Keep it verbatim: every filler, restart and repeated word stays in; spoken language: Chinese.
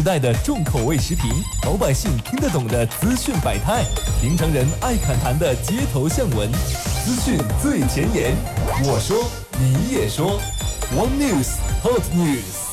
时代的重口味时评，老百姓听得懂的资讯百态，平常人爱侃谈的街头巷闻，资讯最前沿。我说，你也说 ，One News Hot News。